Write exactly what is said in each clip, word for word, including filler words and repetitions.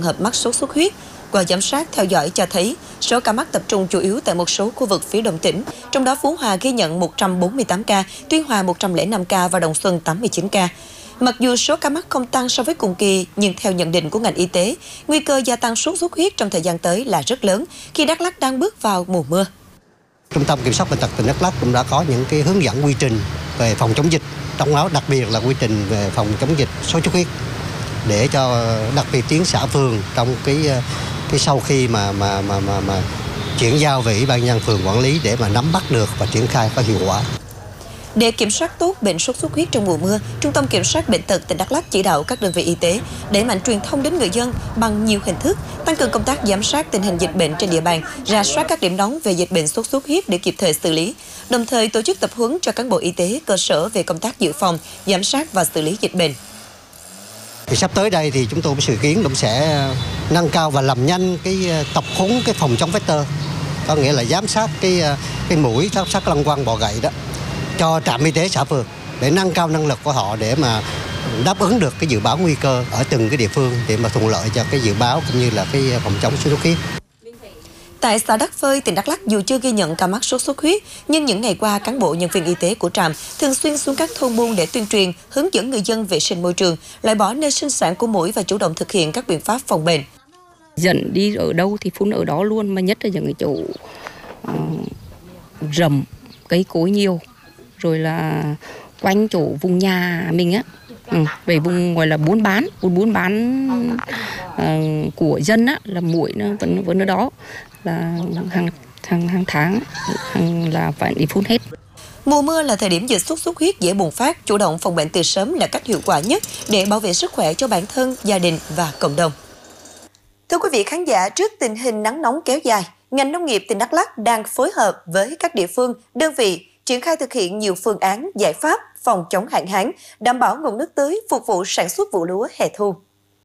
hợp mắc sốt xuất huyết. Qua giám sát theo dõi cho thấy, số ca mắc tập trung chủ yếu tại một số khu vực phía đông tỉnh, trong đó Phú Hòa ghi nhận một trăm bốn mươi tám ca, Tuy Hòa một trăm lẻ năm ca và Đồng Xuân tám mươi chín ca. Mặc dù số ca mắc không tăng so với cùng kỳ, nhưng theo nhận định của ngành y tế, nguy cơ gia tăng sốt xuất huyết trong thời gian tới là rất lớn khi Đắk Lắk đang bước vào mùa mưa. Trung tâm Kiểm soát Bệnh tật tỉnh Đắk Lắk cũng đã có những cái hướng dẫn quy trình về phòng chống dịch, trong đó đặc biệt là quy trình về phòng chống dịch sốt xuất huyết, để cho đặc biệt tuyến xã phường trong cái cái sau khi mà mà mà mà, mà chuyển giao về Ủy ban nhân dân phường quản lý để mà nắm bắt được và triển khai có hiệu quả. Để kiểm soát tốt bệnh sốt xuất huyết trong mùa mưa, Trung tâm Kiểm soát Bệnh tật tỉnh Đắk Lắk chỉ đạo các đơn vị y tế đẩy mạnh truyền thông đến người dân bằng nhiều hình thức, tăng cường công tác giám sát tình hình dịch bệnh trên địa bàn, rà soát các điểm nóng về dịch bệnh sốt xuất huyết để kịp thời xử lý, đồng thời tổ chức tập huấn cho cán bộ y tế cơ sở về công tác dự phòng, giám sát và xử lý dịch bệnh. Thì sắp tới đây thì chúng tôi dự kiến cũng sẽ nâng cao và làm nhanh cái tập huấn cái phòng chống vector, có nghĩa là giám sát cái cái mũi, giám sát lăng quăng bọ gậy đó cho trạm y tế xã phường để nâng cao năng lực của họ để mà đáp ứng được cái dự báo nguy cơ ở từng cái địa phương để mà thuận lợi cho cái dự báo cũng như là cái phòng chống sốt xuất huyết. Tại xã Đắk Phơi, tỉnh Đắk Lắk dù chưa ghi nhận ca mắc sốt xuất huyết, nhưng những ngày qua cán bộ nhân viên y tế của trạm thường xuyên xuống các thôn buôn để tuyên truyền, hướng dẫn người dân vệ sinh môi trường, loại bỏ nơi sinh sản của muỗi và chủ động thực hiện các biện pháp phòng bệnh. Dẫn đi ở đâu thì phun ở đó luôn, mà nhất là những cái chỗ uh, rầm, cây cối nhiều, rồi là quanh chỗ vùng nhà mình á, ừ, về vùng gọi là buôn bán, buôn buôn bán uh, của dân á, là muỗi nó vẫn vẫn ở đó, là hàng hàng hàng tháng hàng là phải đi phun hết. Mùa mưa là thời điểm dịch sốt xuất huyết dễ bùng phát, chủ động phòng bệnh từ sớm là cách hiệu quả nhất để bảo vệ sức khỏe cho bản thân, gia đình và cộng đồng. Thưa quý vị khán giả, trước tình hình nắng nóng kéo dài, ngành nông nghiệp tỉnh Đắk Lắk đang phối hợp với các địa phương, đơn vị triển khai thực hiện nhiều phương án, giải pháp phòng chống hạn hán, đảm bảo nguồn nước tưới phục vụ sản xuất vụ lúa hè thu.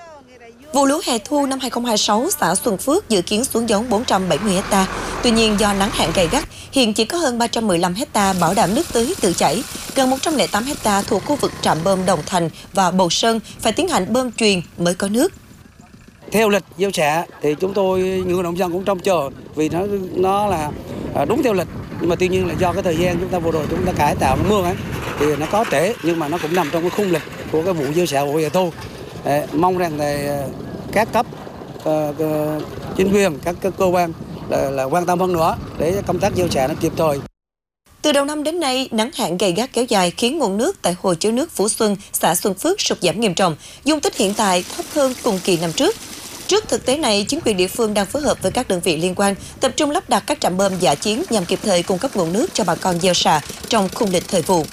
Vụ lúa hè thu năm hai không hai sáu, xã Xuân Phước dự kiến xuống giống bốn trăm bảy mươi héc ta. Tuy nhiên do nắng hạn gay gắt, hiện chỉ có hơn ba trăm mười lăm héc ta bảo đảm nước tưới tự chảy. Gần một trăm lẻ tám héc ta thuộc khu vực trạm bơm Đồng Thành và Bầu Sơn phải tiến hành bơm truyền mới có nước. Theo lịch gieo xạ thì chúng tôi những người nông dân cũng trông chờ vì nó nó là đúng theo lịch, nhưng mà tuy nhiên là do cái thời gian chúng ta vừa rồi chúng ta cải tạo nó mưa ấy, thì nó có trễ, nhưng mà nó cũng nằm trong cái khung lịch của cái vụ gieo xạ vụ hè thu. Để mong rằng là các cấp uh, uh, chính quyền, các, các cơ quan là, là quan tâm hơn nữa để công tác gieo xạ nó kịp thời. Từ đầu năm đến nay, nắng hạn gay gắt kéo dài khiến nguồn nước tại hồ chứa nước Phú Xuân, xã Xuân Phước sụt giảm nghiêm trọng, dung tích hiện tại thấp hơn cùng kỳ năm trước. Trước thực tế này, chính quyền địa phương đang phối hợp với các đơn vị liên quan tập trung lắp đặt các trạm bơm dã chiến nhằm kịp thời cung cấp nguồn nước cho bà con gieo xạ trong khung lịch thời vụ.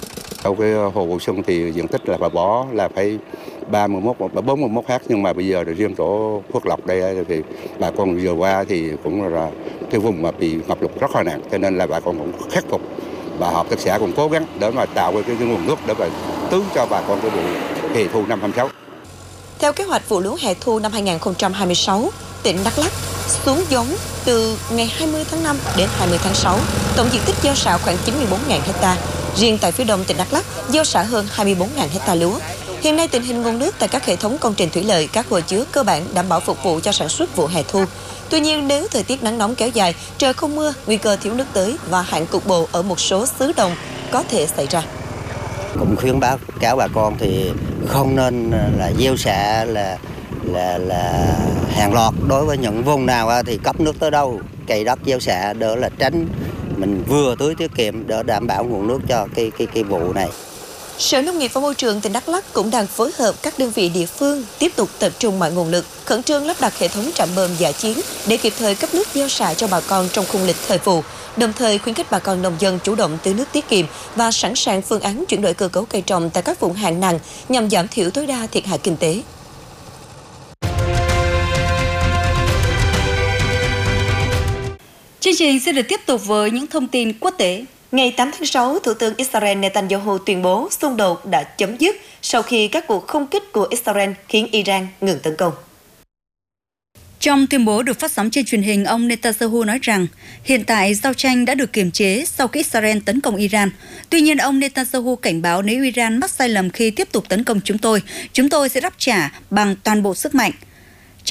Ở cái hồ Phú Xuân thì diện tích là phải bỏ là phải ba mươi mốt, bốn mươi mốt héc, nhưng mà bây giờ riêng chỗ Phước Lộc đây thì bà con vừa qua thì cũng là cái vùng mà bị ngập lụt rất là nặng, cho nên là bà con cũng khắc phục. Và hợp tác xã cũng cố gắng để mà tạo cái, cái nguồn nước để mà tưới cho bà con cái vụ hè thu năm hai mươi sáu. Theo kế hoạch vụ lúa hè thu năm hai không hai sáu, tỉnh Đắk Lắk xuống giống từ ngày hai mươi tháng năm đến hai mươi tháng sáu, tổng diện tích gieo xạ khoảng chín mươi bốn nghìn héc ta. Riêng tại phía đông tỉnh Đắk Lắk gieo xạ hơn hai mươi bốn nghìn héc ta lúa. Hiện nay tình hình nguồn nước tại các hệ thống công trình thủy lợi, các hồ chứa cơ bản đảm bảo phục vụ cho sản xuất vụ hè thu. Tuy nhiên nếu thời tiết nắng nóng kéo dài, trời không mưa, nguy cơ thiếu nước tưới và hạn cục bộ ở một số xứ đồng có thể xảy ra. Cũng khuyến báo cáo bà con thì không nên là gieo xạ là là là hàng loạt, đối với những vùng nào thì cấp nước tới đâu cày đất gieo xạ đỡ là tránh mình vừa tưới tiết kiệm để đảm bảo nguồn nước cho cái cái cái vụ này. Sở Nông nghiệp và Môi trường tỉnh Đắk Lắk cũng đang phối hợp các đơn vị địa phương tiếp tục tập trung mọi nguồn lực, khẩn trương lắp đặt hệ thống trạm bơm dã chiến để kịp thời cấp nước gieo xạ cho bà con trong khung lịch thời vụ, đồng thời khuyến khích bà con nông dân chủ động tưới nước tiết kiệm và sẵn sàng phương án chuyển đổi cơ cấu cây trồng tại các vùng hạn nặng nhằm giảm thiểu tối đa thiệt hại kinh tế. Chương trình sẽ được tiếp tục với những thông tin quốc tế. Ngày tám tháng sáu, Thủ tướng Israel Netanyahu tuyên bố xung đột đã chấm dứt sau khi các cuộc không kích của Israel khiến Iran ngừng tấn công. Trong tuyên bố được phát sóng trên truyền hình, ông Netanyahu nói rằng hiện tại giao tranh đã được kiềm chế sau khi Israel tấn công Iran. Tuy nhiên, ông Netanyahu cảnh báo nếu Iran mắc sai lầm khi tiếp tục tấn công chúng tôi, chúng tôi sẽ đáp trả bằng toàn bộ sức mạnh.